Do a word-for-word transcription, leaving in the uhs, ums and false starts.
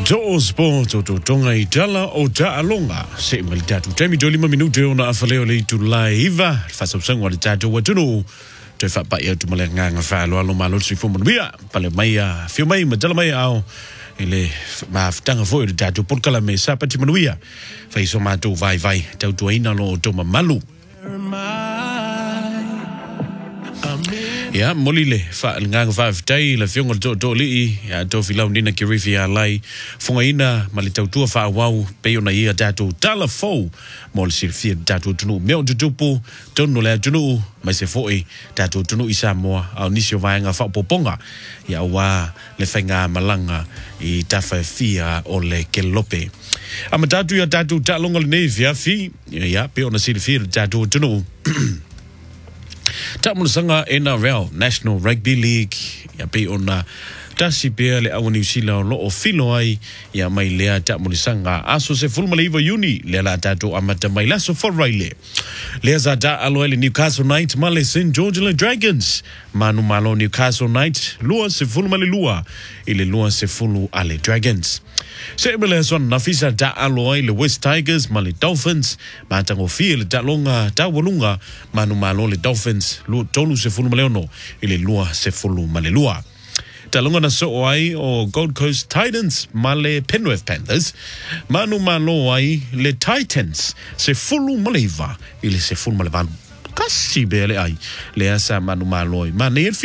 Jo sport o tonga I tala o ta alonga se maltatu temi do lima minuto ona afaleo le tu live fa so sangwa le tatu wa tunu te fa pa ya tu malenga nga fa lo lo malo si fo mo bia pale mai a fi mai ma tala mai ao ele ma tanga fo le tatu por kala me sa pa ti manuia fa iso ma tu vai vai tau tu ina lo to malu ya molile fa ngang fa tai la fiong to to li ya to filau nina kirifi ya lai funga ina malitau tu fa wau pe ona ia datu talafo mol sirfi datu tunu me on tupu tonu la tunu mai se foi datu tunu isa mo au nisio vai nga fa poponga ya wa le fenga malanga I tafa fia o le kelope ama datu ya datu talonga le nevia fi ya pe ona sirfi datu tunu Tamu sanga N R L National Rugby League ya pe ona tasi pe le au New Zealand lo o filo ai ya mai lea tamu sanga aso se fulma le uni le la tato amata mai laso for raile le za da alo le Newcastle Knights male Saint George le Dragons manu malo Newcastle Knights lua se fulma le lua ile lua se fulu ale Dragons se mele son nafisa da alo le West Tigers male Dolphins matango fi le da longa da wolunga manu malo le Dolphins lu tolu se fulu male ono ile lua se fulu male lua Talonga na so ai o Gold Coast Titans male Penrith Panthers manu malo ai le Titans se fulu maleva ile se fulu malevan kasi bele ai le asa manu malo mane